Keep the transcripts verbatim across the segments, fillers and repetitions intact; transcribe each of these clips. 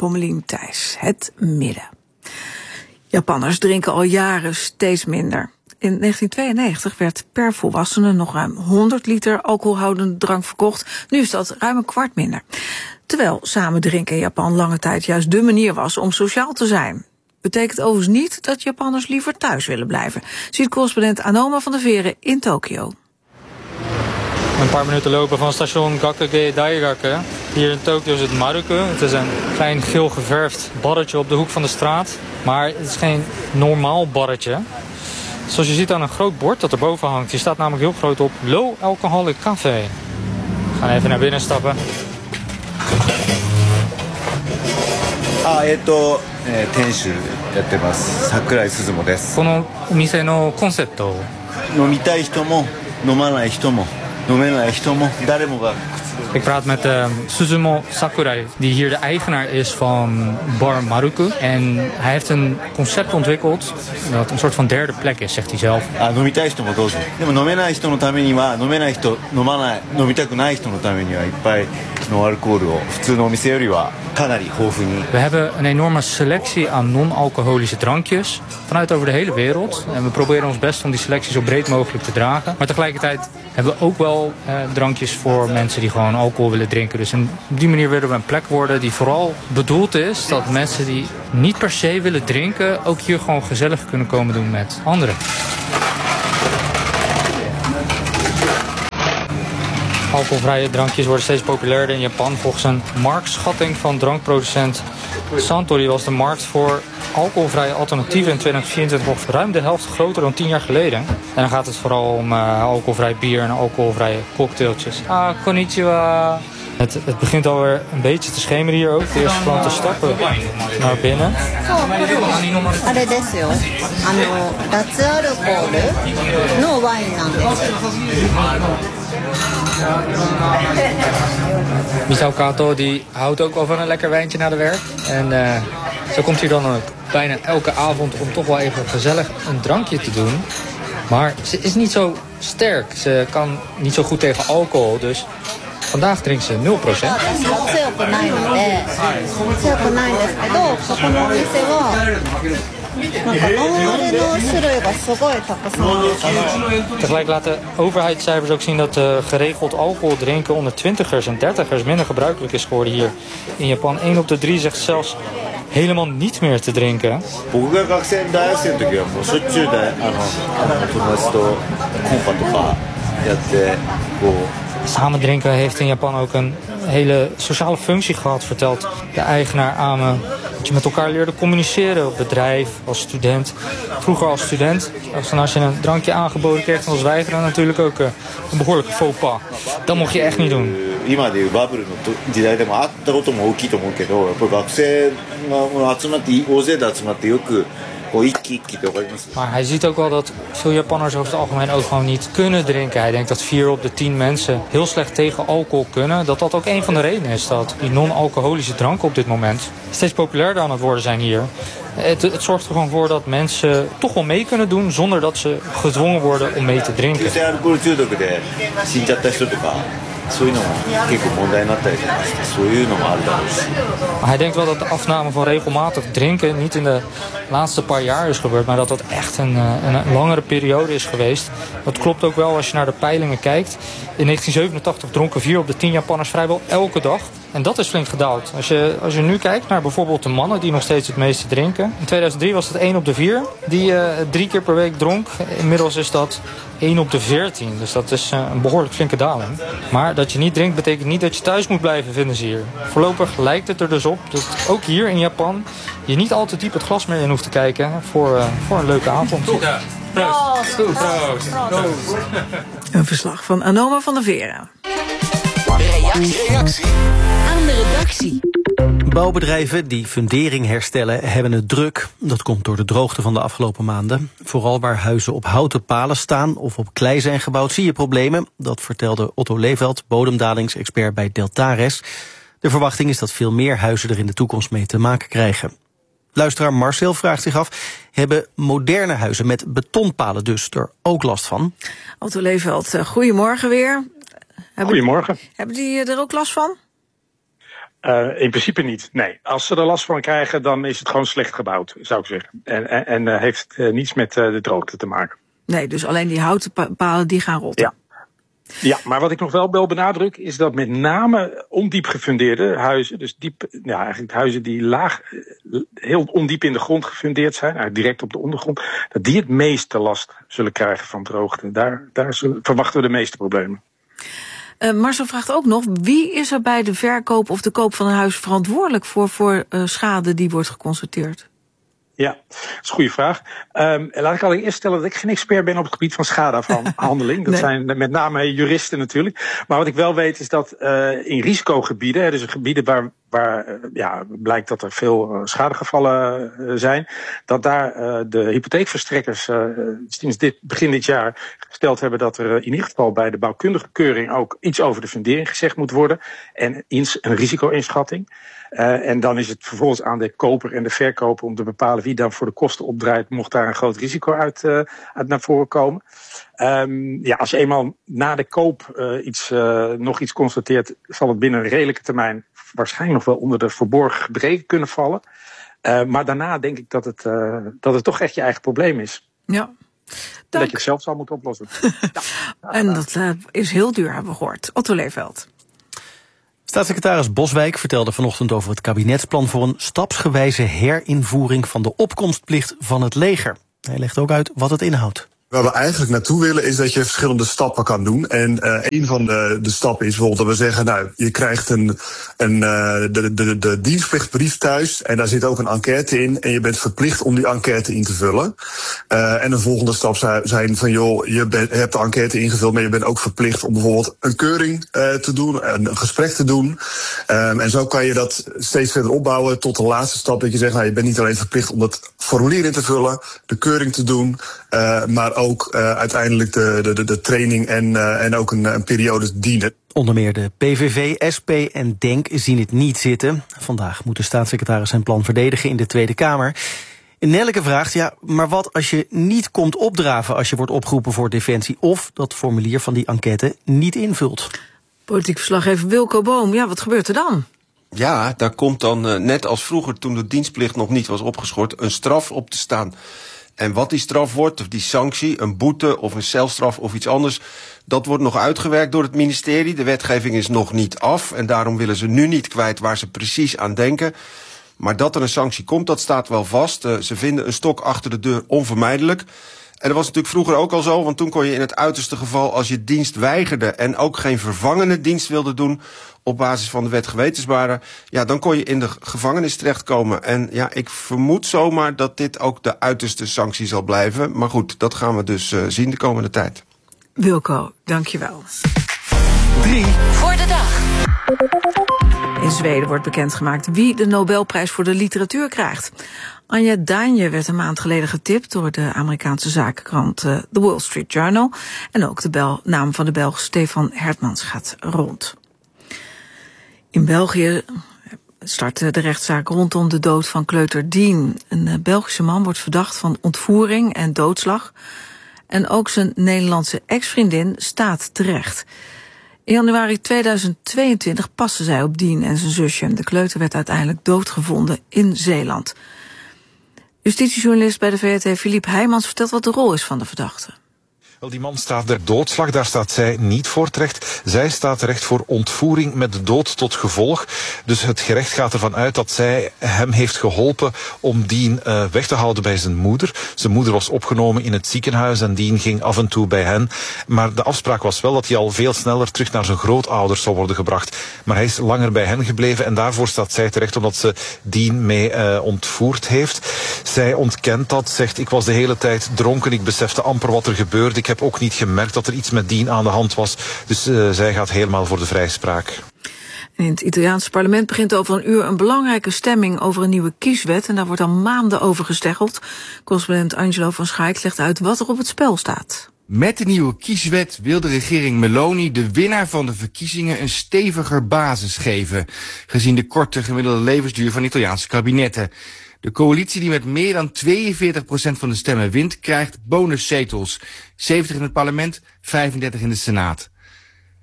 Pommelien Thijs, het midden. Japanners drinken al jaren steeds minder. In negentien tweeënnegentig werd per volwassene nog ruim honderd liter alcoholhoudende drank verkocht. Nu is dat ruim een kwart minder. Terwijl samen drinken in Japan lange tijd juist de manier was om sociaal te zijn. Betekent overigens niet dat Japanners liever thuis willen blijven, ziet correspondent Anoma van der Veren in Tokio. Een paar minuten lopen van station Gakage Daigake. Hier in Tokio is het Maruku. Het is een klein geel geverfd barretje op de hoek van de straat. Maar het is geen normaal barretje. Zoals je ziet aan een groot bord dat erboven hangt. Hier staat namelijk heel groot op Low Alcoholic Café. We gaan even naar binnen stappen. Ah, えっと、えー、店主やってます。桜井鈴もです。 このお店のコンセプト。 飲みたい人も飲まない人も飲めない人も誰もが。 Ik praat met uh, Suzumo Sakurai, die hier de eigenaar is van Bar Maruku. En hij heeft een concept ontwikkeld dat een soort van derde plek is, zegt hij zelf. あ、飲みたい人もどうぞ。でも飲めない人のためには飲めない人、飲まない、飲みたくない人のためにはいっぱいノンアルコールを普通のお店よりはかなり豊富に。 We hebben een enorme selectie aan non-alcoholische drankjes vanuit over de hele wereld. En we proberen ons best om die selectie zo breed mogelijk te dragen. Maar tegelijkertijd hebben we ook wel uh, drankjes voor mensen die gewoon alcohol willen drinken. Dus op die manier willen we een plek worden die vooral bedoeld is dat mensen die niet per se willen drinken ook hier gewoon gezellig kunnen komen doen met anderen. Alcoholvrije drankjes worden steeds populairder in Japan. Volgens een marktschatting van drankproducent Suntory was de markt voor alcoholvrije alternatieven in tweeduizend vierentwintig nog ruim de helft groter dan tien jaar geleden. En dan gaat het vooral om uh, alcoholvrij bier en alcoholvrije cocktailtjes. Ah, konnichiwa. Het, het begint alweer een beetje te schemeren hier ook. De eerste klanten stappen naar binnen. Misao Kato die houdt ook wel van een lekker wijntje na de werk. En uh, zo komt hij dan ook bijna elke avond om toch wel even gezellig een drankje te doen. Maar ze is niet zo sterk. Ze kan niet zo goed tegen alcohol, dus vandaag drinkt ze nul procent. Tegelijk laten overheidscijfers ook zien dat uh, geregeld alcohol drinken onder twintigers en dertigers minder gebruikelijk is geworden hier in Japan. één op de drie zegt zelfs helemaal niet meer te drinken. Samen drinken heeft in Japan ook een hele sociale functie gehad, vertelt de eigenaar aan me. Dat je met elkaar leerde communiceren op bedrijf, als student. Vroeger als student, als je een drankje aangeboden kreeg, dan was weigeren natuurlijk ook een behoorlijke faux pas. Dat mocht je echt niet doen. Maar hij ziet ook wel dat veel Japanners over het algemeen ook gewoon niet kunnen drinken. Hij denkt dat vier op de tien mensen heel slecht tegen alcohol kunnen. Dat dat ook een van de redenen is dat die non-alcoholische dranken op dit moment steeds populairder aan het worden zijn hier. Het, het zorgt er gewoon voor dat mensen toch wel mee kunnen doen zonder dat ze gedwongen worden om mee te drinken. Maar hij denkt wel dat de afname van regelmatig drinken niet in de laatste paar jaar is gebeurd, maar dat dat echt een, een langere periode is geweest. Dat klopt ook wel als je naar de peilingen kijkt. In negentien zevenentachtig dronken vier op de tien Japanners vrijwel elke dag. En dat is flink gedaald. Als je, als je nu kijkt naar bijvoorbeeld de mannen die nog steeds het meeste drinken. In tweeduizend drie was het één op de vier die uh, drie keer per week dronk. Inmiddels is dat één op de veertien. Dus dat is uh, een behoorlijk flinke daling. Maar dat je niet drinkt betekent niet dat je thuis moet blijven, vinden ze hier. Voorlopig lijkt het er dus op dat ook hier in Japan je niet al te diep het glas meer in hoeft te kijken voor, uh, voor een leuke avond. Ja. Proost. Proost. Proost. Proost. Een verslag van Anoma van der Veren. Reactie. Reactie aan de redactie. Bouwbedrijven die fundering herstellen hebben het druk. Dat komt door de droogte van de afgelopen maanden. Vooral waar huizen op houten palen staan of op klei zijn gebouwd zie je problemen. Dat vertelde Otto Leeveld, bodemdalingsexpert bij Deltares. De verwachting is dat veel meer huizen er in de toekomst mee te maken krijgen. Luisteraar Marcel vraagt zich af, hebben moderne huizen met betonpalen dus er ook last van? Otto Leeveld, goedemorgen weer. Hebben, Goedemorgen. Hebben die er ook last van? Uh, in principe niet, nee. Als ze er last van krijgen, dan is het gewoon slecht gebouwd, zou ik zeggen. En, en, en uh, heeft uh, niets met uh, de droogte te maken. Nee, dus alleen die houten palen die gaan rotten. Ja. Ja, maar wat ik nog wel wil benadrukken is dat met name ondiep gefundeerde huizen, dus diep, ja, eigenlijk huizen die laag, heel ondiep in de grond gefundeerd zijn, eigenlijk direct op de ondergrond, dat die het meeste last zullen krijgen van droogte. Daar, daar zullen, verwachten we de meeste problemen. Uh, Marcel vraagt ook nog, wie is er bij de verkoop of de koop van een huis verantwoordelijk voor, voor uh, schade die wordt geconstateerd? Ja, dat is een goede vraag. Um, laat ik allereerst stellen dat ik geen expert ben op het gebied van schadeafhandeling. Dat nee. zijn met name juristen natuurlijk. Maar wat ik wel weet is dat uh, in risicogebieden, dus gebieden waar, waar uh, ja, blijkt dat er veel uh, schadegevallen uh, zijn, dat daar uh, de hypotheekverstrekkers uh, sinds dit, begin dit jaar gesteld hebben dat er uh, in ieder geval bij de bouwkundige keuring ook iets over de fundering gezegd moet worden en ins, een risico-inschatting. Uh, en dan is het vervolgens aan de koper en de verkoper om te bepalen wie dan voor de kosten opdraait, mocht daar een groot risico uit, uh, uit naar voren komen. Um, ja, als je eenmaal na de koop uh, iets, uh, nog iets constateert, zal het binnen een redelijke termijn waarschijnlijk nog wel onder de verborgen gebreken kunnen vallen. Uh, maar daarna denk ik dat het, uh, dat het toch echt je eigen probleem is. Ja. Dat je het zelf zal moeten oplossen. Ja. En dat uh, is heel duur, hebben we gehoord. Otto Leefveld. Staatssecretaris Boswijk vertelde vanochtend over het kabinetsplan voor een stapsgewijze herinvoering van de opkomstplicht van het leger. Hij legt ook uit wat het inhoudt. Waar we eigenlijk naartoe willen is dat je verschillende stappen kan doen. En uh, een van de, de stappen is bijvoorbeeld dat we zeggen, nou, je krijgt een, een, uh, de, de, de dienstplichtbrief thuis en daar zit ook een enquête in en je bent verplicht om die enquête in te vullen. Uh, en een volgende stap zou zijn van, joh, je bent, hebt de enquête ingevuld, maar je bent ook verplicht om bijvoorbeeld een keuring uh, te doen, een, een gesprek te doen. Um, en zo kan je dat steeds verder opbouwen tot de laatste stap dat je zegt, nou, je bent niet alleen verplicht om dat formulier in te vullen, de keuring te doen, uh, maar ook ook uh, uiteindelijk de, de, de training en, uh, en ook een, een periode dienen. Onder meer de P V V, S P en DENK zien het niet zitten. Vandaag moet de staatssecretaris zijn plan verdedigen in de Tweede Kamer. Nelleke vraagt, ja, maar wat als je niet komt opdraven als je wordt opgeroepen voor Defensie of dat formulier van die enquête niet invult? Politiek verslaggever Wilco Boom, ja, wat gebeurt er dan? Ja, daar komt dan, uh, net als vroeger toen de dienstplicht nog niet was opgeschort, een straf op te staan. En wat die straf wordt, of die sanctie, een boete of een celstraf of iets anders, dat wordt nog uitgewerkt door het ministerie. De wetgeving is nog niet af en daarom willen ze nu niet kwijt waar ze precies aan denken. Maar dat er een sanctie komt, dat staat wel vast. Uh, ze vinden een stok achter de deur onvermijdelijk. En dat was natuurlijk vroeger ook al zo, want toen kon je in het uiterste geval, als je dienst weigerde en ook geen vervangende dienst wilde doen op basis van de wet gewetensbare, ja, dan kon je in de gevangenis terechtkomen. En ja, ik vermoed zomaar dat dit ook de uiterste sanctie zal blijven. Maar goed, dat gaan we dus uh, zien de komende tijd. Wilco, dankjewel. Drie. Voor de dag. In Zweden wordt bekendgemaakt wie de Nobelprijs voor de literatuur krijgt. Anja Daanje werd een maand geleden getipt door de Amerikaanse zakenkrant uh, The Wall Street Journal. En ook de bel, naam van de Belg Stefan Hertmans gaat rond. In België start de rechtszaak rondom de dood van kleuter Dean. Een Belgische man wordt verdacht van ontvoering en doodslag. En ook zijn Nederlandse ex-vriendin staat terecht. In januari tweeduizend tweeëntwintig paste zij op Dean en zijn zusje. De kleuter werd uiteindelijk doodgevonden in Zeeland. Justitiejournalist bij de V R T Philippe Heijmans vertelt wat de rol is van de verdachte. Wel, die man staat der doodslag, daar staat zij niet voor terecht. Zij staat terecht voor ontvoering met de dood tot gevolg. Dus het gerecht gaat ervan uit dat zij hem heeft geholpen om Dean uh, weg te houden bij zijn moeder. Zijn moeder was opgenomen in het ziekenhuis en Dean ging af en toe bij hen. Maar de afspraak was wel dat hij al veel sneller terug naar zijn grootouders zou worden gebracht. Maar hij is langer bij hen gebleven en daarvoor staat zij terecht omdat ze Dean mee uh, ontvoerd heeft. Zij ontkent dat, zegt ik was de hele tijd dronken, ik besefte amper wat er gebeurde. Ik heb ook niet gemerkt dat er iets met Dean aan de hand was. Dus uh, zij gaat helemaal voor de vrijspraak. In het Italiaanse parlement begint over een uur een belangrijke stemming over een nieuwe kieswet. En daar wordt al maanden over gesteggeld. Correspondent Angelo van Schaik legt uit wat er op het spel staat. Met de nieuwe kieswet wil de regering Meloni de winnaar van de verkiezingen een steviger basis geven, gezien de korte gemiddelde levensduur van Italiaanse kabinetten. De coalitie die met meer dan tweeënveertig procent van de stemmen wint, krijgt bonuszetels. zeventig in het parlement, vijfendertig in de Senaat.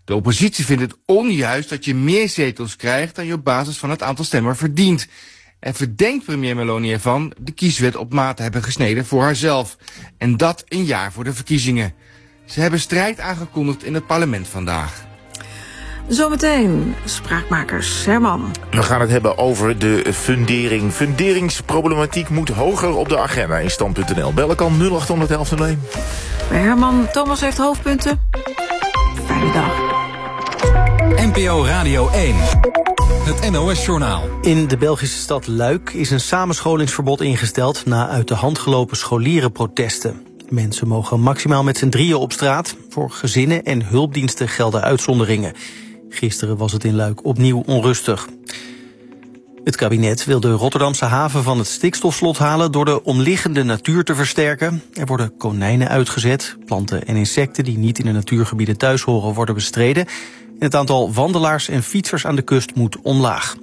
De oppositie vindt het onjuist dat je meer zetels krijgt dan je op basis van het aantal stemmen verdient. En verdenkt premier Meloni ervan de kieswet op maat te hebben gesneden voor haarzelf. En dat een jaar voor de verkiezingen. Ze hebben strijd aangekondigd in het parlement vandaag. Zometeen, Spraakmakers, Herman. We gaan het hebben over de fundering. Funderingsproblematiek moet hoger op de agenda in stand punt n l. Bellen kan nul acht honderd elf nul één. Bij Herman, Thomas heeft hoofdpunten. Fijne dag. N P O Radio één. Het N O S-journaal. In de Belgische stad Luik is een samenscholingsverbod ingesteld na uit de hand gelopen scholierenprotesten. Mensen mogen maximaal met z'n drieën op straat. Voor gezinnen en hulpdiensten gelden uitzonderingen. Gisteren was het in Luik opnieuw onrustig. Het kabinet wil de Rotterdamse haven van het stikstofslot halen door de omliggende natuur te versterken. Er worden konijnen uitgezet. Planten en insecten die niet in de natuurgebieden thuis horen worden bestreden. En het aantal wandelaars en fietsers aan de kust moet omlaag.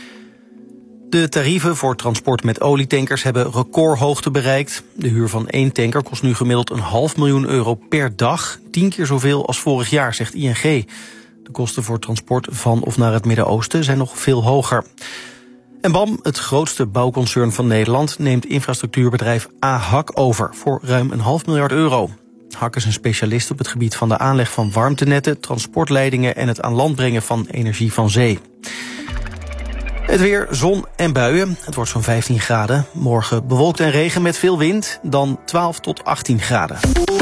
De tarieven voor transport met olietankers hebben recordhoogte bereikt. De huur van één tanker kost nu gemiddeld een half miljoen euro per dag. Tien keer zoveel als vorig jaar, zegt I N G. De kosten voor transport van of naar het Midden-Oosten zijn nog veel hoger. En B A M, het grootste bouwconcern van Nederland, neemt infrastructuurbedrijf A H A C over voor ruim een half miljard euro. H A C is een specialist op het gebied van de aanleg van warmtenetten, transportleidingen en het aan land brengen van energie van zee. Het weer, zon en buien. Het wordt zo'n vijftien graden. Morgen bewolkt en regen met veel wind. Dan twaalf tot achttien graden.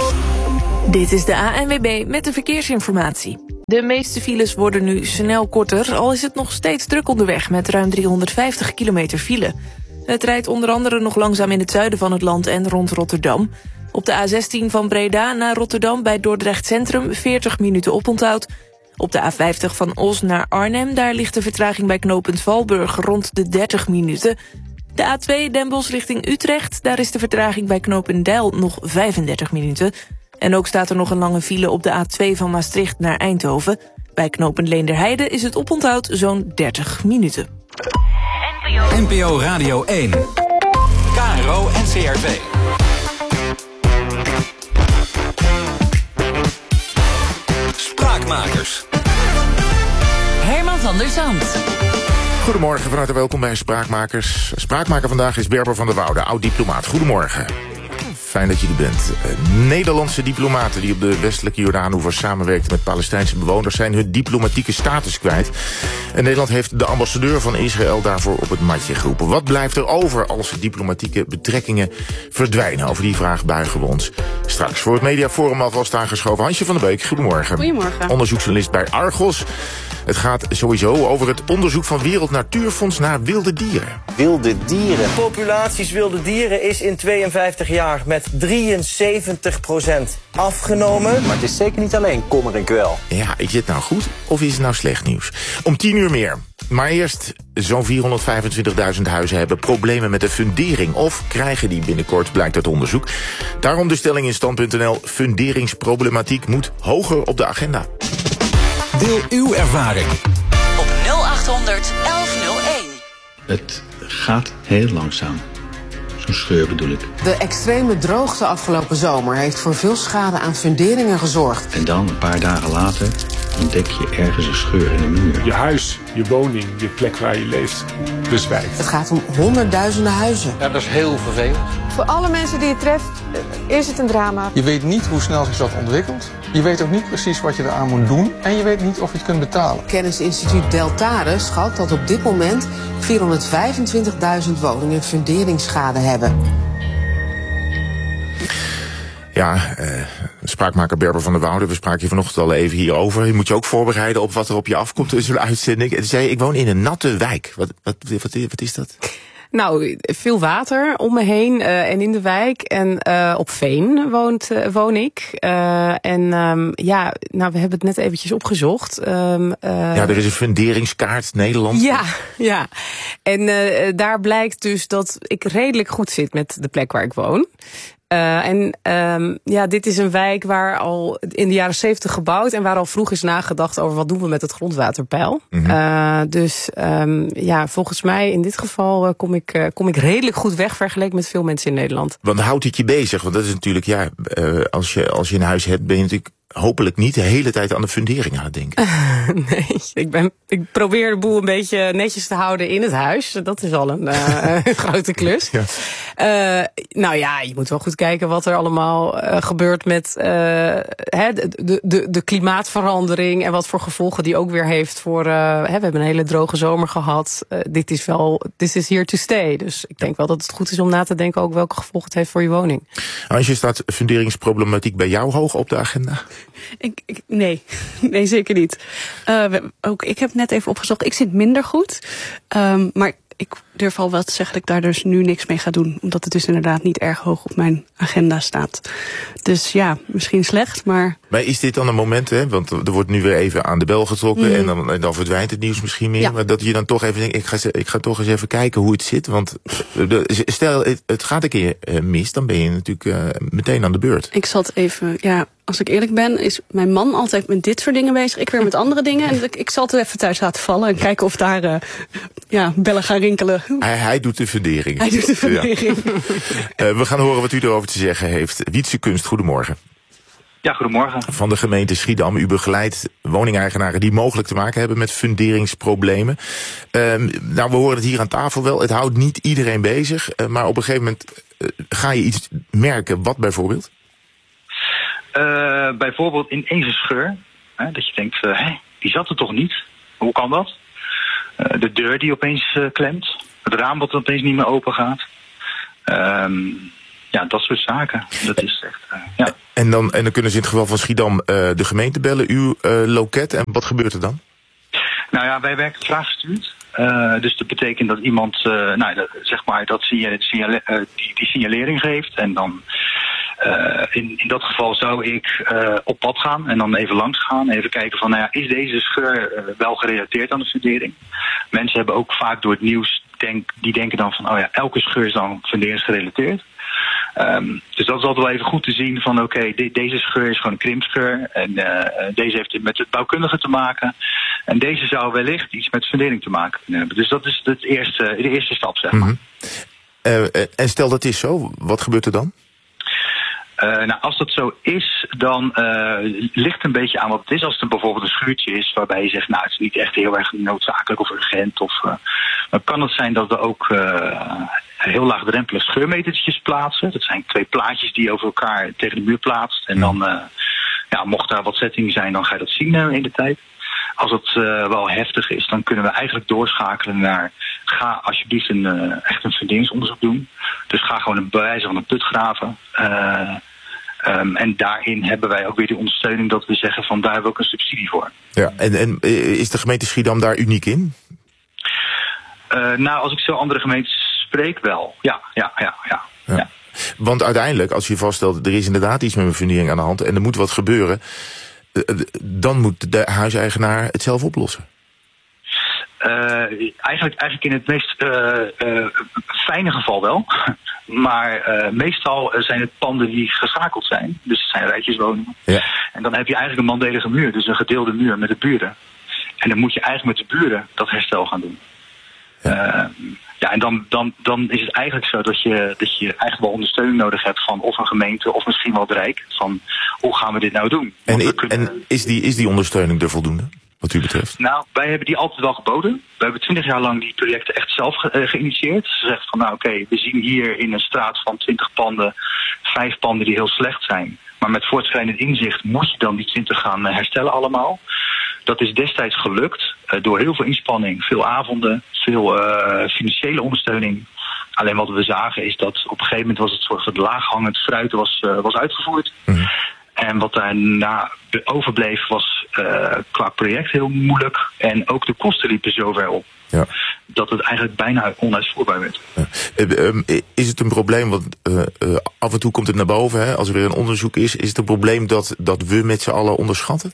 Dit is de A N W B met de verkeersinformatie. De meeste files worden nu snel korter, al is het nog steeds druk onderweg met ruim driehonderdvijftig kilometer file. Het rijdt onder andere nog langzaam in het zuiden van het land en rond Rotterdam. Op de A zestien van Breda naar Rotterdam bij Dordrecht Centrum veertig minuten oponthoud. Op de A vijftig van Os naar Arnhem, daar ligt de vertraging bij knooppunt Valburg rond de dertig minuten. De A twee Den Bosch richting Utrecht, daar is de vertraging bij knooppunt Deil nog vijfendertig minuten. En ook staat er nog een lange file op de A twee van Maastricht naar Eindhoven. Bij knooppunt Leenderheide is het oponthoud zo'n dertig minuten. N P O Radio één. K R O en C R V. Spraakmakers. Herman van der Zand. Goedemorgen, van harte welkom bij Spraakmakers. Spraakmaker vandaag is Berber van der Woude, oud-diplomaat. Goedemorgen. Fijn dat je er bent. Nederlandse diplomaten die op de westelijke Jordaanoever samenwerkten met Palestijnse bewoners zijn hun diplomatieke status kwijt. En Nederland heeft de ambassadeur van Israël daarvoor op het matje geroepen. Wat blijft er over als diplomatieke betrekkingen verdwijnen? Over die vraag buigen we ons straks. Voor het Mediaforum alvast aangeschoven Hansje van der Beek. Goedemorgen. Goedemorgen. Onderzoeksjournalist bij Argos. Het gaat sowieso over het onderzoek van Wereld Natuurfonds naar wilde dieren. Wilde dieren. Populaties wilde dieren is in tweeënvijftig jaar met drieënzeventig procent afgenomen. Maar het is zeker niet alleen kommer en kwel. Ja, is het nou goed of is het nou slecht nieuws? Om tien uur meer. Maar eerst, zo'n vierhonderdvijfentwintigduizend huizen hebben problemen met de fundering. Of krijgen die binnenkort, blijkt uit onderzoek. Daarom de stelling in stand punt n l. Funderingsproblematiek moet hoger op de agenda. Deel uw ervaring op nul achthonderd elf nul één. Het gaat heel langzaam. Zo'n scheur bedoel ik. De extreme droogte afgelopen zomer heeft voor veel schade aan funderingen gezorgd. En dan, een paar dagen later, ontdek je ergens een scheur in de muur. Je huis, je woning, je plek waar je leeft, bezwijkt. Het gaat om honderdduizenden huizen. Ja, dat is heel vervelend. Voor alle mensen die het treft, is het een drama. Je weet niet hoe snel zich dat ontwikkelt. Je weet ook niet precies wat je eraan moet doen. En je weet niet of je het kunt betalen. Kennisinstituut Deltare schat dat op dit moment vierhonderdvijfentwintigduizend woningen funderingsschade hebben. Ja, eh, spraakmaker Berber van der Woude, we spraken hier vanochtend al even hierover. Je moet je ook voorbereiden op wat er op je afkomt in zo'n uitzending. En zei, ik woon in een natte wijk. Wat, wat, wat, wat is dat? Nou, veel water om me heen uh, en in de wijk. En uh, op Veen woont, uh, woon ik. Uh, en um, ja, nou, we hebben het net eventjes opgezocht. Um, uh, ja, er is een funderingskaart Nederland. Ja, ja. En uh, daar blijkt dus dat ik redelijk goed zit met de plek waar ik woon. Uh, en um, ja, dit is een wijk waar al in de jaren zeventig gebouwd en waar al vroeg is nagedacht over wat doen we met het grondwaterpeil. Mm-hmm. Uh, dus um, ja, volgens mij in dit geval uh, kom ik uh, kom ik redelijk goed weg vergeleken met veel mensen in Nederland. Want houdt het je bezig? Want dat is natuurlijk, ja, uh, als je als je een huis hebt, ben je natuurlijk hopelijk niet de hele tijd aan de fundering aan het denken. Uh, nee, ik, ben, ik probeer de boel een beetje netjes te houden in het huis. Dat is al een uh, grote klus. Ja. Uh, nou ja, je moet wel goed kijken wat er allemaal uh, gebeurt met uh, hè, de, de, de klimaatverandering en wat voor gevolgen die ook weer heeft voor... Uh, hè, we hebben een hele droge zomer gehad. Uh, dit is wel, this is here to stay. Dus ik denk wel dat het goed is om na te denken ook welke gevolgen het heeft voor je woning. Als je staat funderingsproblematiek bij jou hoog op de agenda? Ik, ik, nee, nee, zeker niet. Uh, we, ook, ik heb net even opgezocht, ik zit minder goed. Um, maar ik durf al wel te zeggen dat ik daar dus nu niks mee ga doen. Omdat het dus inderdaad niet erg hoog op mijn agenda staat. Dus ja, misschien slecht, maar... Maar is dit dan een moment, hè? Want er wordt nu weer even aan de bel getrokken... Mm. En, dan, en dan verdwijnt het nieuws misschien meer. Ja. Maar dat je dan toch even denkt, ik ga, ik ga toch eens even kijken hoe het zit. Want de, stel, het, het gaat een keer uh, mis, dan ben je natuurlijk uh, meteen aan de beurt. Ik zat even, ja... Als ik eerlijk ben, is mijn man altijd met dit soort dingen bezig. Ik weer met andere dingen. En ik, ik zal het even thuis laten vallen. En kijken of daar uh, ja, bellen gaan rinkelen. Hij, hij doet de fundering. Hij doet de fundering. Ja. uh, we gaan horen wat u erover te zeggen heeft. Wietse Kunst, goedemorgen. Ja, goedemorgen. Van de gemeente Schiedam. U begeleidt woningeigenaren die mogelijk te maken hebben met funderingsproblemen. Uh, nou, we horen het hier aan tafel wel. Het houdt niet iedereen bezig. Uh, maar op een gegeven moment uh, ga je iets merken. Wat bijvoorbeeld? Uh, bijvoorbeeld ineens een scheur. Hè, dat je denkt, uh, hé, die zat er toch niet? Hoe kan dat? Uh, de deur die opeens uh, klemt. Het raam wat opeens niet meer open gaat. Um, ja, dat soort zaken. Dat is echt, uh, ja. En dan, en dan kunnen ze in het geval van Schiedam uh, de gemeente bellen, uw uh, loket. En wat gebeurt er dan? Nou ja, wij werken vraaggestuurd. Uh, dus dat betekent dat iemand, uh, nou, dat, zeg maar, dat signale, signale, uh, die, die signalering geeft. En dan... Uh, in, in dat geval zou ik uh, op pad gaan en dan even langs gaan. Even kijken van, nou ja, is deze scheur uh, wel gerelateerd aan de fundering? Mensen hebben ook vaak door het nieuws, denk, die denken dan van, oh ja, elke scheur is dan funderingsgerelateerd. Um, dus dat is altijd wel even goed te zien van, oké, okay, de, deze scheur is gewoon een krimpscheur. En uh, deze heeft met het bouwkundige te maken. En deze zou wellicht iets met fundering te maken kunnen hebben. Dus dat is het eerste, de eerste stap, zeg maar. Mm-hmm. uh, en stel dat is zo, wat gebeurt er dan? Uh, nou, als dat zo is, dan uh, ligt een beetje aan wat het is. Als het bijvoorbeeld een schuurtje is waarbij je zegt, nou, het is niet echt heel erg noodzakelijk of urgent. Of, uh, dan kan het zijn dat we ook uh, heel laagdrempelig scheurmetertjes plaatsen. Dat zijn twee plaatjes die je over elkaar tegen de muur plaatst. En dan, uh, ja, mocht daar wat settingen zijn, dan ga je dat zien uh, in de tijd. Als het uh, wel heftig is, dan kunnen we eigenlijk doorschakelen naar... ga alsjeblieft een, uh, echt een funderingsonderzoek doen. Dus ga gewoon een bewijs van een put graven. Uh, um, en daarin hebben wij ook weer die ondersteuning dat we zeggen van daar hebben we ook een subsidie voor. Ja, en, en is de gemeente Schiedam daar uniek in? Uh, nou, als ik zo andere gemeentes spreek, wel. Ja, ja, ja, ja. ja. ja. Want uiteindelijk, als je vaststelt, er is inderdaad iets met mijn fundering aan de hand en er moet wat gebeuren... dan moet de huiseigenaar het zelf oplossen. Uh, eigenlijk, eigenlijk in het meest uh, uh, fijne geval wel. Maar uh, meestal zijn het panden die geschakeld zijn. Dus het zijn rijtjeswoningen. Ja. En dan heb je eigenlijk een mandelige muur. Dus een gedeelde muur met de buren. En dan moet je eigenlijk met de buren dat herstel gaan doen. Ja, uh, ja en dan, dan, dan is het eigenlijk zo dat je, dat je eigenlijk wel ondersteuning nodig hebt van of een gemeente of misschien wel het Rijk. Van hoe gaan we dit nou doen? En, i- kunnen... en is, die, is die ondersteuning er voldoende, wat u betreft? Nou, wij hebben die altijd wel geboden. We hebben twintig jaar lang die projecten echt zelf ge- uh, geïnitieerd. Ze zegt van nou oké, okay, we zien hier in een straat van twintig panden, vijf panden die heel slecht zijn. Maar met voortschrijdend inzicht moet je dan die twintig gaan uh, herstellen allemaal. Dat is destijds gelukt uh, door heel veel inspanning, veel avonden, veel uh, financiële ondersteuning. Alleen wat we zagen is dat op een gegeven moment was het soort van laaghangend fruit was, uh, was uitgevoerd. Mm-hmm. En wat daarna overbleef was uh, qua project heel moeilijk. En ook de kosten liepen zo ver op. Ja. Dat het eigenlijk bijna onuitvoerbaar werd. Ja. Uh, um, is het een probleem, want uh, uh, af en toe komt het naar boven, hè, als er weer een onderzoek is. Is het een probleem dat, dat we met z'n allen onderschatten?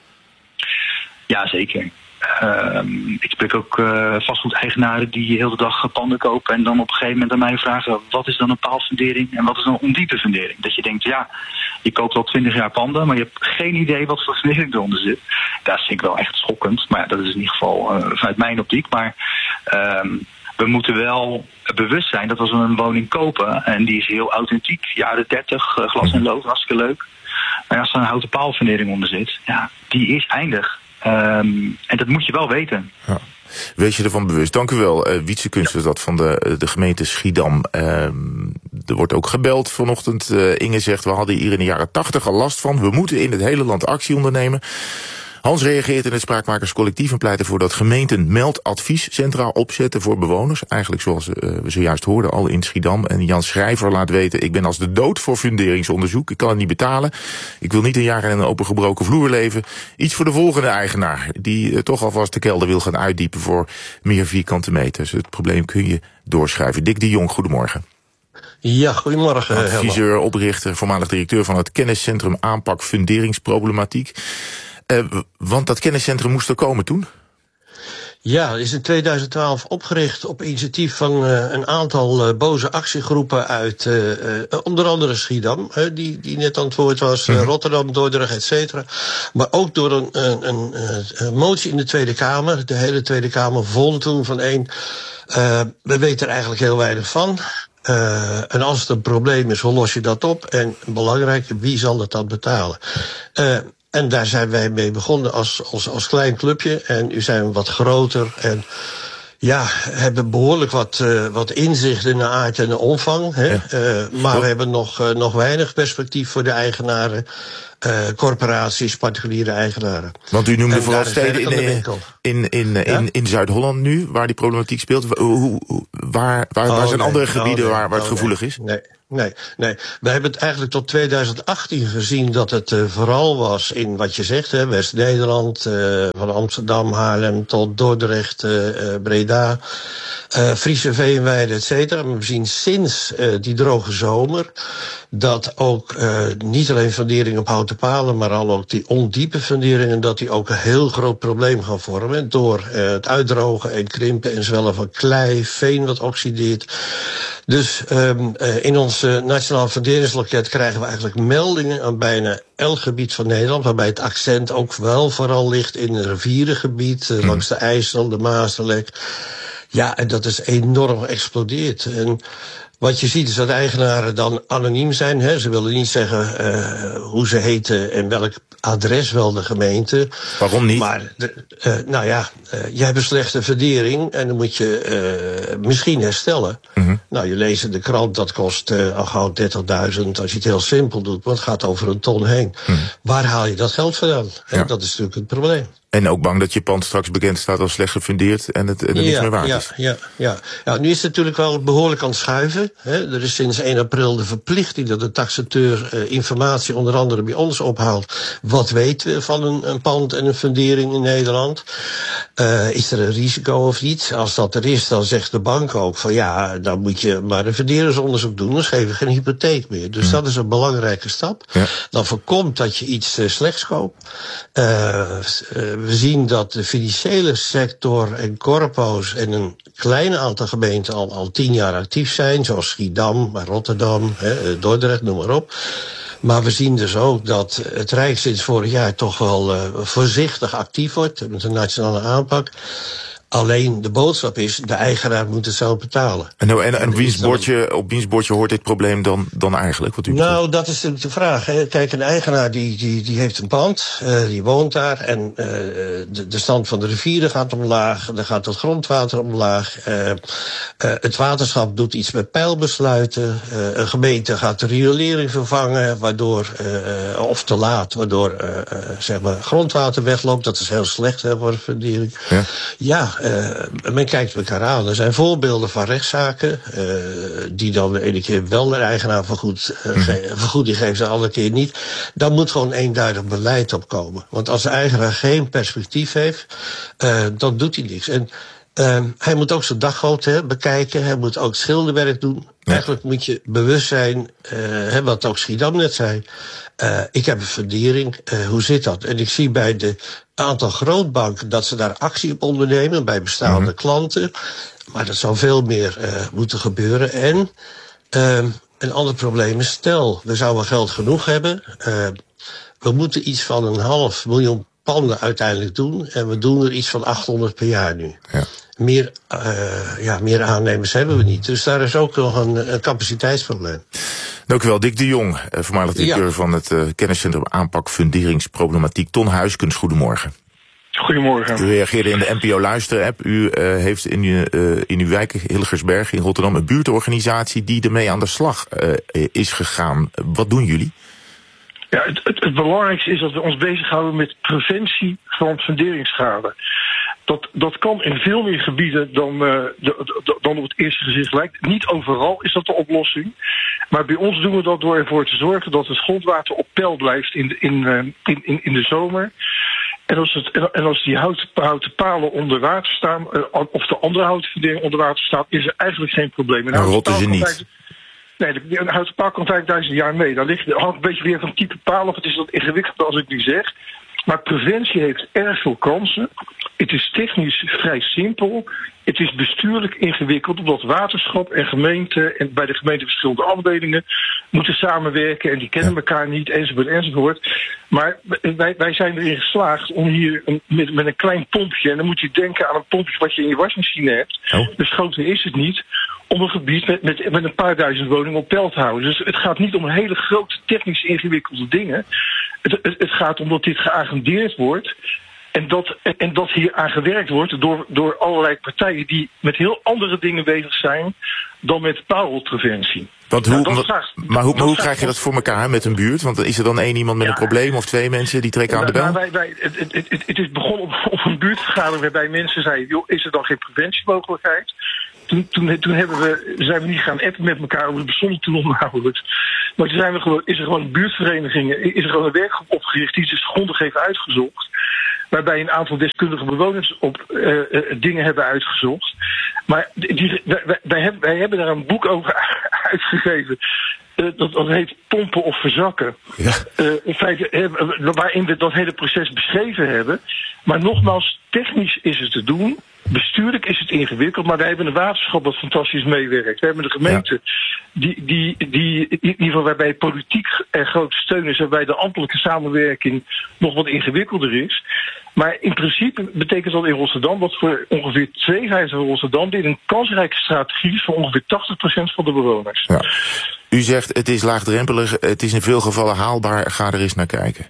Ja, zeker. Uh, ik spreek ook uh, vastgoedeigenaren die heel de dag panden kopen en dan op een gegeven moment aan mij vragen wat is dan een paalfundering en wat is dan een ondiepe fundering. Dat je denkt, ja, je koopt al twintig jaar panden, maar je hebt geen idee wat voor fundering eronder zit. Dat vind ik wel echt schokkend, maar ja, dat is in ieder geval uh, vanuit mijn optiek. Maar uh, we moeten wel bewust zijn dat als we een woning kopen en die is heel authentiek, jaren dertig, uh, glas en lood, hartstikke leuk. Maar als er een houten paalfundering onder zit, ja, die is eindig. Um, en dat moet je wel weten. Ja. Wees je ervan bewust. Dank u wel, uh, Wietse Kunsters, dat van de, de gemeente Schiedam. Uh, er wordt ook gebeld vanochtend. Uh, Inge zegt, we hadden hier in de jaren tachtig al last van. We moeten in het hele land actie ondernemen. Hans reageert in het Spraakmakerscollectief en pleit ervoor dat gemeenten meldadviescentra opzetten voor bewoners. Eigenlijk zoals uh, we zojuist hoorden al in Schiedam. En Jan Schrijver laat weten, ik ben als de dood voor funderingsonderzoek. Ik kan het niet betalen. Ik wil niet een jaar in een opengebroken vloer leven. Iets voor de volgende eigenaar, die uh, toch alvast de kelder wil gaan uitdiepen voor meer vierkante meters. Het probleem kun je doorschrijven. Dick de Jong, goedemorgen. Ja, goedemorgen. Adviseur, oprichter, voormalig directeur van het kenniscentrum aanpak funderingsproblematiek. Uh, want dat kenniscentrum moest er komen toen? Ja, het is in tweeduizend twaalf opgericht op initiatief van uh, een aantal uh, boze actiegroepen uit uh, uh, onder andere Schiedam, uh, die, die net aan het woord was, uh, Rotterdam, Dordrecht, et cetera. Maar ook door een, een, een, een motie in de Tweede Kamer. De hele Tweede Kamer vond toen van één, uh, we weten er eigenlijk heel weinig van. Uh, en als het een probleem is, hoe los je dat op? En belangrijk, wie zal het dan betalen? Uh, En daar zijn wij mee begonnen als, als, als klein clubje. En nu zijn we wat groter en ja, hebben behoorlijk wat, uh, wat inzicht in de aard en de omvang. Hè? Ja. Uh, maar we hebben nog, uh, nog weinig perspectief voor de eigenaren. Uh, corporaties, particuliere eigenaren. Want u noemde vooral steden in, in, in, in, ja? in, in Zuid-Holland nu, waar die problematiek speelt. Hoe, hoe, waar waar, oh, waar zijn nee, andere gebieden oh, nee, waar, waar het oh, gevoelig nee, is? Nee. Nee, nee. We hebben het eigenlijk tot tweeduizend achttien gezien dat het uh, vooral was in wat je zegt, hè, West-Nederland, uh, van Amsterdam, Haarlem tot Dordrecht, uh, uh, Breda, uh, Friese Veenweide, et cetera. Maar we zien sinds uh, die droge zomer dat ook uh, niet alleen funderingen op houten palen, maar al ook die ondiepe funderingen, dat die ook een heel groot probleem gaan vormen door uh, het uitdrogen en krimpen en zwellen van klei, veen wat oxideert. Dus um, uh, in ons uh, Nationaal Funderingsloket krijgen we eigenlijk meldingen aan bijna elk gebied van Nederland, waarbij het accent ook wel vooral ligt in het rivierengebied, uh, langs de IJssel, de Maasdalek. Ja, en dat is enorm geëxplodeerd. En wat je ziet is dat eigenaren dan anoniem zijn. Hè. Ze willen niet zeggen uh, hoe ze heten en welk adres wel de gemeente. Waarom niet? Maar, de, uh, nou ja, uh, jij hebt een slechte fundering en dan moet je uh, misschien herstellen. Mm-hmm. Nou, je leest in de krant, dat kost uh, al gauw dertigduizend als je het heel simpel doet. Want het gaat over een ton heen. Mm. Waar haal je dat geld vandaan? Ja. Dat is natuurlijk het probleem. En ook bang dat je pand straks bekend staat als slecht gefundeerd en het en er ja, niets meer waard ja, is. Ja, ja, ja. Nu is het natuurlijk wel behoorlijk aan het schuiven. Hè. Er is sinds één april de verplichting dat de taxateur uh, informatie onder andere bij ons ophaalt. Wat weten we van een, een pand en een fundering in Nederland? Uh, is er een risico of niet? Als dat er is, dan zegt de bank ook van ja, dan moet je maar een funderingsonderzoek doen. Dan geven we geen hypotheek meer. Dus mm. dat is een belangrijke stap. Ja. Dan voorkomt dat je iets uh, slechts koopt. Uh, uh, We zien dat de financiële sector en corpo's en een klein aantal gemeenten al, al tien jaar actief zijn, zoals Schiedam, Rotterdam, hè, Dordrecht, noem maar op. Maar we zien dus ook dat het Rijk sinds vorig jaar toch wel uh, voorzichtig actief wordt met een nationale aanpak. Alleen de boodschap is, de eigenaar moet het zelf betalen. En, en, en, en wiens bordje, op wiens bordje hoort dit probleem dan, dan eigenlijk? Wat u nou, dat is natuurlijk de vraag. Hè. Kijk, een eigenaar die, die, die heeft een pand, uh, die woont daar. En uh, de, de stand van de rivieren gaat omlaag. Er gaat het grondwater omlaag. Uh, uh, het waterschap doet iets met peilbesluiten. Uh, een gemeente gaat de riolering vervangen, waardoor, uh, of te laat, waardoor uh, uh, zeg maar grondwater wegloopt. Dat is heel slecht hè, voor de fundering. Ja. ja Uh, men kijkt elkaar aan. Er zijn voorbeelden van rechtszaken uh, die dan de ene keer wel de eigenaar vergoed, uh, ge- vergoeding geeft, de andere keer niet. Dan moet gewoon eenduidig beleid opkomen. Want als de eigenaar geen perspectief heeft, uh, dan doet hij niks. En uh, hij moet ook zijn daggoot hè, bekijken. Hij moet ook schilderwerk doen. Ja. Eigenlijk moet je bewust zijn, uh, wat ook Schiedam net zei. Uh, ik heb een fundering, uh, hoe zit dat? En ik zie bij de aantal grootbanken dat ze daar actie op ondernemen bij bestaande mm-hmm. klanten. Maar dat zou veel meer uh, moeten gebeuren. En uh, een ander probleem is, stel, we zouden geld genoeg hebben. Uh, we moeten iets van een half miljoen panden uiteindelijk doen. En we doen er iets van achthonderd per jaar nu. Ja. Meer, uh, ja, meer aannemers hebben we niet. Dus daar is ook nog een, een capaciteitsprobleem. Dank u wel, Dick de Jong, voormalig directeur ja. van het uh, kenniscentrum aanpak funderingsproblematiek. Ton Huiskens, goedemorgen. Goedemorgen. U reageerde in de N P O Luister-app. U uh, heeft in, uh, in uw wijk Hillegersberg in Rotterdam een buurtorganisatie die ermee aan de slag uh, is gegaan. Wat doen jullie? Ja, het, het, het belangrijkste is dat we ons bezighouden met preventie van funderingsschade. Dat, dat kan in veel meer gebieden dan, uh, de, de, dan op het eerste gezicht lijkt. Niet overal is dat de oplossing. Maar bij ons doen we dat door ervoor te zorgen dat het grondwater op peil blijft in de, in, uh, in, in, in de zomer. En als, het, en als die houten, houten palen onder water staan, uh, of de andere houten fundering onder water staat, is er eigenlijk geen probleem. En rotten ze niet? Nee, de, een houten paal kan vijfduizend jaar mee. Dan ligt het hangt een beetje weer van type paal, of het is wat ingewikkelder als ik nu zeg. Maar preventie heeft erg veel kansen. Het is technisch vrij simpel. Het is bestuurlijk ingewikkeld, omdat waterschap en gemeente en bij de gemeente verschillende afdelingen moeten samenwerken en die kennen elkaar niet, enzovoort, enzovoort. Maar wij, wij zijn erin geslaagd om hier een, met, met een klein pompje, en dan moet je denken aan een pompje wat je in je wasmachine hebt, oh. dus groter is het niet, om een gebied met, met, met een paar duizend woningen op peil te houden. Dus het gaat niet om hele grote technisch ingewikkelde dingen. Het, het, het gaat om dat dit geagendeerd wordt. En dat, en dat hier aan gewerkt wordt door, door allerlei partijen die met heel andere dingen bezig zijn dan met paalrotpreventie. Want hoe, nou, vraagt, maar hoe, hoe krijg je dat voor elkaar met een buurt? Want is er dan één iemand met ja, een probleem of twee mensen die trekken aan de bel? Wij, wij, het, het, het, het is begonnen op, op een buurtvergadering waarbij mensen zeiden, joh, is er dan geen preventiemogelijkheid? Toen, toen, toen hebben we, zijn we niet gaan appen met elkaar, we bestonden toen nog nauwelijks. Maar toen zijn we gewoon, is er gewoon een buurtvereniging, is er gewoon een werkgroep opgericht die zich grondig heeft uitgezocht. Waarbij een aantal deskundige bewoners op uh, uh, dingen hebben uitgezocht. Maar die, wij, wij, hebben, wij hebben daar een boek over uitgegeven. Uh, dat, dat heet Pompen of Verzakken. Ja. Uh, in feite, uh, waarin we dat hele proces beschreven hebben. Maar nogmaals, technisch is het te doen. Bestuurlijk is het ingewikkeld, maar wij hebben een waterschap dat fantastisch meewerkt. We hebben de gemeente ja. die, die, die, in ieder geval waarbij politiek er grote steun is, waarbij de ambtelijke samenwerking nog wat ingewikkelder is. Maar in principe betekent dat in Rotterdam dat voor ongeveer twee vijfde van Rotterdam dit een kansrijke strategie is voor ongeveer tachtig procent van de bewoners. Ja. U zegt het is laagdrempelig, het is in veel gevallen haalbaar, ga er eens naar kijken.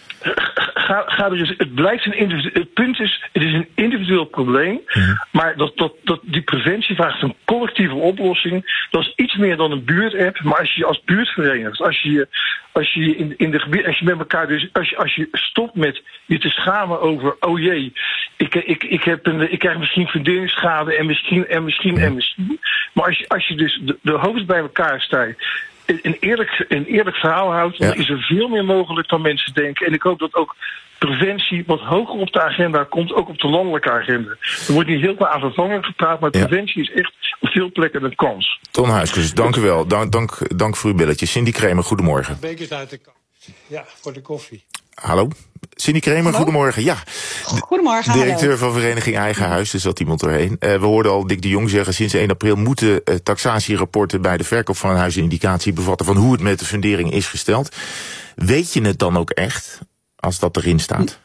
Ga, ga er eens, het blijft een individueel. Het punt is, het is een individueel probleem. Mm-hmm. Maar dat, dat, dat, die preventie vraagt een collectieve oplossing. Dat is iets meer dan een buurtapp. Maar als je je als buurt verenigt, als je als je in, in de gebied, als je met elkaar dus, als je, als je stopt met je te schamen over, oh jee, ik, ik, ik, heb een, ik krijg misschien funderingsschade en misschien en misschien en misschien. Maar als je, als je dus de, de hoofd bij elkaar staat, Een eerlijk, een eerlijk verhaal houdt, dan ja. is er veel meer mogelijk dan mensen denken. En ik hoop dat ook preventie wat hoger op de agenda komt, ook op de landelijke agenda. Er wordt niet heel veel aan vervanging gepraat, maar ja. preventie is echt op veel plekken een kans. Ton Huiskens, dank u wel. Dank, dank, dank voor uw belletje. Cindy Kremer, goedemorgen. Bekers uit de kant. Ja, voor de koffie. Hallo? Cindy Kremer, hallo? Goedemorgen. Ja. Goedemorgen. Directeur van Vereniging Eigen Huis, er zat iemand doorheen. Uh, we hoorden al Dick de Jong zeggen, sinds één april moeten uh, taxatierapporten bij de verkoop van een huis een indicatie bevatten van hoe het met de fundering is gesteld. Weet je het dan ook echt, als dat erin staat?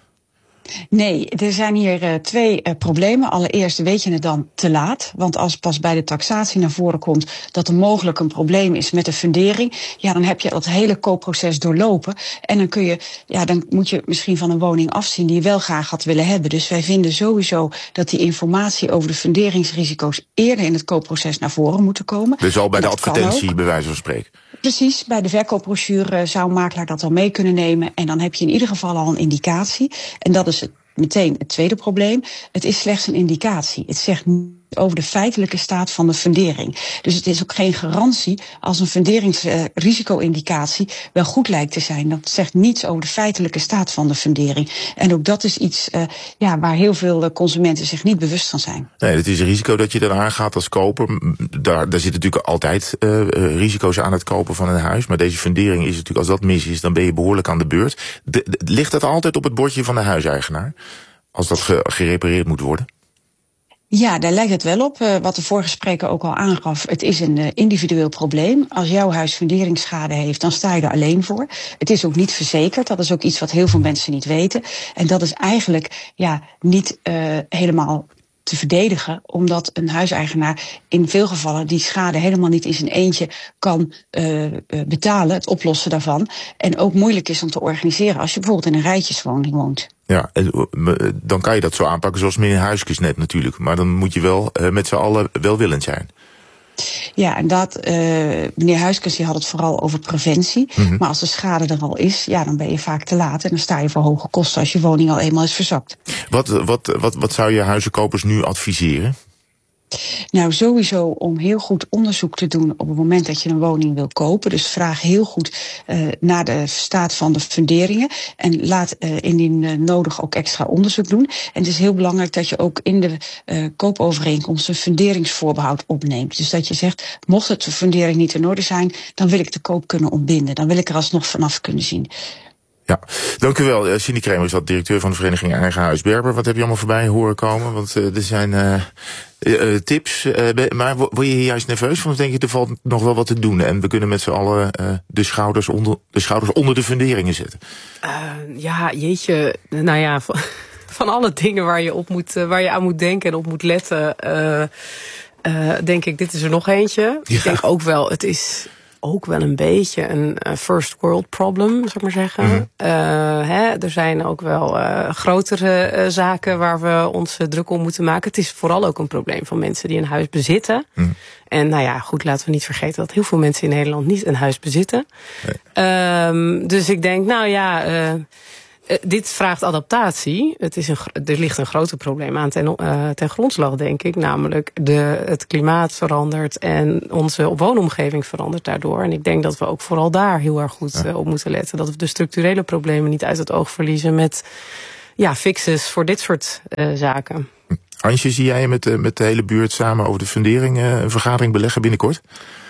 Nee, er zijn hier uh, twee uh, problemen. Allereerst weet je het dan te laat. Want als pas bij de taxatie naar voren komt dat er mogelijk een probleem is met de fundering, ja, dan heb je dat hele koopproces doorlopen. En dan kun je, ja, dan moet je misschien van een woning afzien die je wel graag had willen hebben. Dus wij vinden sowieso dat die informatie over de funderingsrisico's eerder in het koopproces naar voren moeten komen. Dus al bij de advertentie, bij wijze van spreken. Precies, bij de verkoopbrochure zou een makelaar dat al mee kunnen nemen. En dan heb je in ieder geval al een indicatie. En dat is het, meteen het tweede probleem. Het is slechts een indicatie. Het zegt niet over de feitelijke staat van de fundering. Dus het is ook geen garantie als een funderingsrisico-indicatie uh, wel goed lijkt te zijn. Dat zegt niets over de feitelijke staat van de fundering. En ook dat is iets uh, ja, waar heel veel uh, consumenten zich niet bewust van zijn. Nee, het is een risico dat je eraan gaat als koper. Daar, daar zitten natuurlijk altijd uh, risico's aan het kopen van een huis. Maar deze fundering is natuurlijk, als dat mis is, dan ben je behoorlijk aan de beurt. De, de, ligt dat altijd op het bordje van de huiseigenaar? Als dat ge, gerepareerd moet worden? Ja, daar lijkt het wel op. Uh, wat de vorige spreker ook al aangaf, het is een uh, individueel probleem. Als jouw huis funderingsschade heeft, dan sta je er alleen voor. Het is ook niet verzekerd. Dat is ook iets wat heel veel mensen niet weten. En dat is eigenlijk ja niet uh, helemaal te verdedigen, omdat een huiseigenaar in veel gevallen die schade helemaal niet in zijn eentje kan uh, betalen, het oplossen daarvan. En ook moeilijk is om te organiseren als je bijvoorbeeld in een rijtjeswoning woont. Ja, dan kan je dat zo aanpakken zoals meneer Huiskes net natuurlijk. Maar dan moet je wel uh, met z'n allen welwillend zijn. Ja, en dat, uh, meneer Huiskes die had het vooral over preventie. Mm-hmm. Maar als de schade er al is, ja, dan ben je vaak te laat. En dan sta je voor hoge kosten als je woning al eenmaal is verzakt. Wat, wat, wat, wat zou je huizenkopers nu adviseren? Nou, sowieso om heel goed onderzoek te doen op het moment dat je een woning wil kopen. Dus vraag heel goed uh, naar de staat van de funderingen. En laat uh, indien uh, nodig ook extra onderzoek doen. En het is heel belangrijk dat je ook in de uh, koopovereenkomst een funderingsvoorbehoud opneemt. Dus dat je zegt, mocht het de fundering niet in orde zijn, dan wil ik de koop kunnen ontbinden. Dan wil ik er alsnog vanaf kunnen zien. Ja, dank u wel. Uh, Cindy Kremer is dat directeur van de vereniging Eigen Huis Berber. Wat heb je allemaal voorbij horen komen? Want uh, er zijn uh, uh, tips. Uh, maar word je hier juist nerveus van? Of denk je, er valt nog wel wat te doen? En we kunnen met z'n allen uh, de, schouders onder, de schouders onder de funderingen zetten. Uh, ja, jeetje. Nou ja, van, van alle dingen waar je, op moet, uh, waar je aan moet denken en op moet letten, Uh, uh, denk ik, dit is er nog eentje. Ja. Ik denk ook wel, het is ook wel een beetje een uh, first world problem, zou ik maar zeggen. Mm-hmm. Uh, hè, er zijn ook wel uh, grotere uh, zaken waar we ons uh, druk om moeten maken. Het is vooral ook een probleem van mensen die een huis bezitten. Mm. En nou ja, goed, laten we niet vergeten dat heel veel mensen in Nederland niet een huis bezitten. Nee. Um, dus ik denk, nou ja, Uh, Uh, dit vraagt adaptatie. Het is een, er ligt een groter probleem aan ten, uh, ten grondslag, denk ik. Namelijk de, het klimaat verandert en onze woonomgeving verandert daardoor. En ik denk dat we ook vooral daar heel erg goed uh, op moeten letten. Dat we de structurele problemen niet uit het oog verliezen met ja, fixes voor dit soort uh, zaken. Antje, zie jij met, uh, met de hele buurt samen over de fundering uh, een vergadering beleggen binnenkort?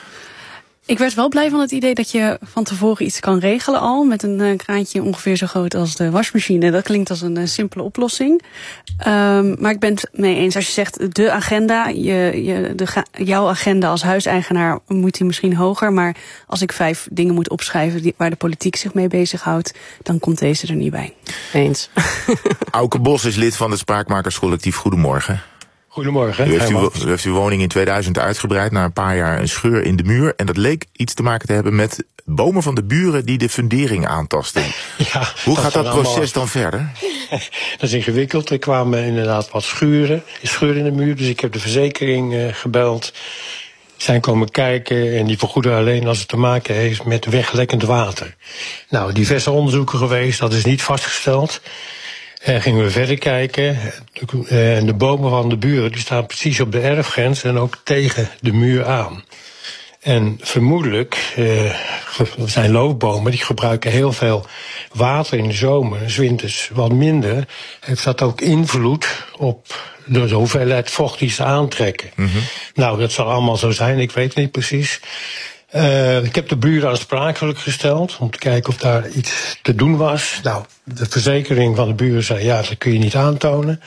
Ik werd wel blij van het idee dat je van tevoren iets kan regelen al. Met een uh, kraantje ongeveer zo groot als de wasmachine. Dat klinkt als een uh, simpele oplossing. Um, maar ik ben het mee eens. Als je zegt de agenda, je, je, de, jouw agenda als huiseigenaar moet die misschien hoger. Maar als ik vijf dingen moet opschrijven die, waar de politiek zich mee bezighoudt, dan komt deze er niet bij. Eens. Auke Bos is lid van het Spraakmakerscollectief. Goedemorgen. Goedemorgen. U heeft, uw, u heeft uw woning in tweeduizend uitgebreid na een paar jaar een scheur in de muur. En dat leek iets te maken te hebben met bomen van de buren die de fundering aantasten. Ja, Hoe gaat dat proces allemaal dan verder? Dat is ingewikkeld. Er kwamen inderdaad wat schuren, scheuren in de muur. Dus ik heb de verzekering uh, gebeld. Zijn komen kijken en die vergoeden alleen als het te maken heeft met weglekkend water. Nou, diverse onderzoeken geweest, dat is niet vastgesteld. En gingen we verder kijken. En de bomen van de buren die staan precies op de erfgrens en ook tegen de muur aan. En vermoedelijk uh, zijn loofbomen, die gebruiken heel veel water in de zomer, 's winters wat minder. Heeft dat ook invloed op de hoeveelheid vocht die ze aantrekken. Mm-hmm. Nou, dat zal allemaal zo zijn, ik weet het niet precies. Uh, ik heb de buren aansprakelijk gesteld om te kijken of daar iets te doen was. Nou, de verzekering van de buren zei, ja, dat kun je niet aantonen.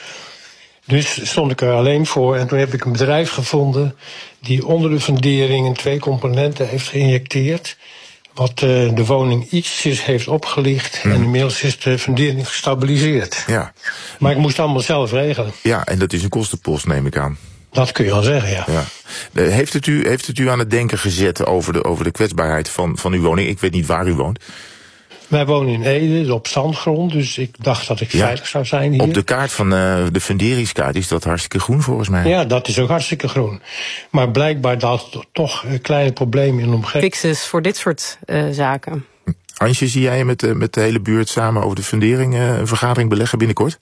Dus stond ik er alleen voor en toen heb ik een bedrijf gevonden die onder de fundering in twee componenten heeft geïnjecteerd. Wat uh, de woning ietsjes heeft opgelicht hmm. en inmiddels is de fundering gestabiliseerd. Ja. Maar ik moest allemaal zelf regelen. Ja, en dat is een kostenpost, neem ik aan. Dat kun je wel zeggen, ja. ja. Heeft, het u, heeft het u aan het denken gezet over de, over de kwetsbaarheid van, van uw woning? Ik weet niet waar u woont. Wij wonen in Ede, op zandgrond, dus ik dacht dat ik ja. veilig zou zijn hier. Op de kaart van uh, de funderingskaart is dat hartstikke groen volgens mij. Ja, dat is ook hartstikke groen. Maar blijkbaar dat toch uh, kleine problemen in de omgeving. Fixes voor dit soort uh, zaken. Antje, zie jij met, uh, met de hele buurt samen over de fundering uh, een vergadering beleggen binnenkort?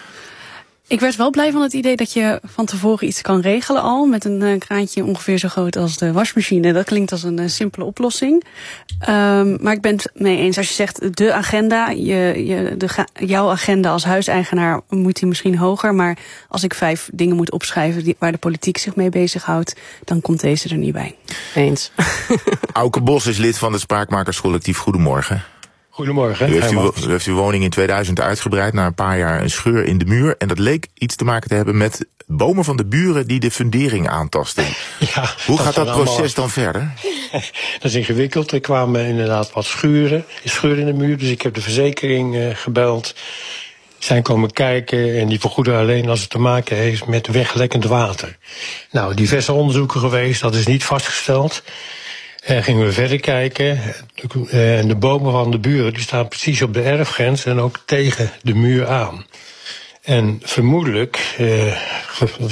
Ik werd wel blij van het idee dat je van tevoren iets kan regelen al. Met een uh, kraantje ongeveer zo groot als de wasmachine. Dat klinkt als een uh, simpele oplossing. Um, maar ik ben het mee eens. Als je zegt de agenda, je, je, de, jouw agenda als huiseigenaar moet die misschien hoger. Maar als ik vijf dingen moet opschrijven die, waar de politiek zich mee bezighoudt, dan komt deze er niet bij. Eens. Auke Bos is lid van het Spraakmakerscollectief. Goedemorgen. Goedemorgen. U heeft, uw, u heeft uw woning in tweeduizend uitgebreid na een paar jaar een scheur in de muur. En dat leek iets te maken te hebben met bomen van de buren die de fundering aantasten. Ja, Hoe gaat dat proces allemaal dan verder? Dat is ingewikkeld. Er kwamen inderdaad wat schuren, scheuren in de muur. Dus ik heb de verzekering uh, gebeld. zijn komen kijken en die vergoeden alleen als het te maken heeft met weglekkend water. Nou, diverse onderzoeken geweest, dat is niet vastgesteld. En gingen we verder kijken. En de bomen van de buren die staan precies op de erfgrens en ook tegen de muur aan. En vermoedelijk... Uh,